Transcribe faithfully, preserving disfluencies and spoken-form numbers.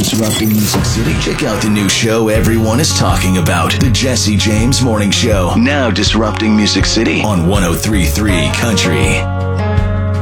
Disrupting Music City. Check out the new show everyone is talking about, The Jesse James Morning Show. Now disrupting Music City on one oh three point three Country.